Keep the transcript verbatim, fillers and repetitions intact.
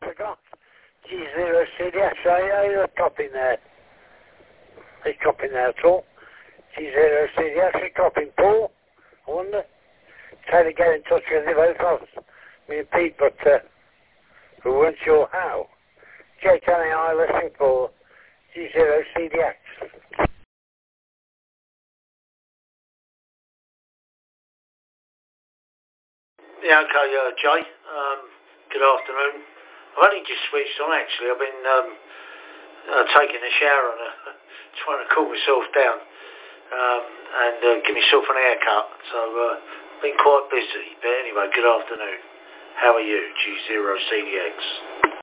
forgot. G zero C D X, are you? You're copying there. He's copying there at all. G zero C D X, he's copying Paul. I wonder. Trying to get in touch with you both of us. Me and Pete, but uh, we weren't sure how. J ten A I listening for G zero C D X. Yeah, okay, uh, Jay. Um, good afternoon. I've only just switched on, actually. I've been um, uh, taking a shower and uh, trying to cool myself down um, and uh, give myself an haircut. So, uh, been quite busy. But anyway, good afternoon. How are you, G zero C D X?